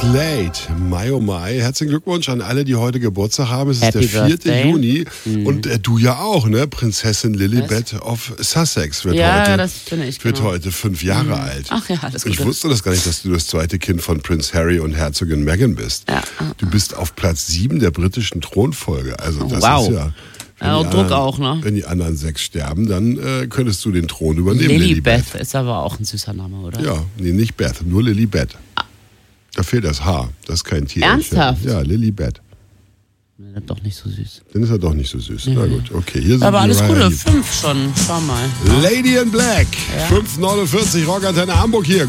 Slade, Mai oh Mai. Herzlichen Glückwunsch an alle, die heute Geburtstag haben. Es ist Happy der 4. Birthday. Juni. Und du ja auch, ne? Prinzessin Lilibet of Sussex wird heute 5 Jahre alt. Ach ja, das Ich wusste das gar nicht, dass du das zweite Kind von Prinz Harry und Herzogin Meghan bist. Ja. Du bist auf Platz 7 der britischen Thronfolge. Also das ist ja... Druck auch, ne? Wenn die anderen 6 sterben, dann könntest du den Thron übernehmen. Lilibet ist aber auch ein süßer Name, oder? Ja, nee, nicht Beth, nur Lilibet. Da fehlt das H, das ist kein Tier. Ernsthaft? Ja, Lilibet. Nee, das ist doch nicht so süß. Dann ist er doch nicht so süß. Na gut, okay. Hier sind Aber alles die Gute, Reihen. 5 schon. Schau mal. Lady in Black, Ja. 5:49, Rockantenne Hamburg hier.